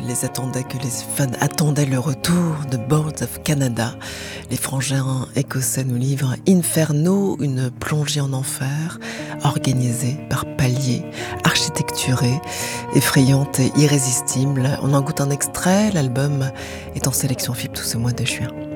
que les fans attendaient le retour de Boards of Canada. Les frangins écossais nous livrent Inferno, une plongée en enfer, organisée par paliers, architecturée, effrayante et irrésistible. On en goûte un extrait, l'album est en sélection FIP tout ce mois de juin.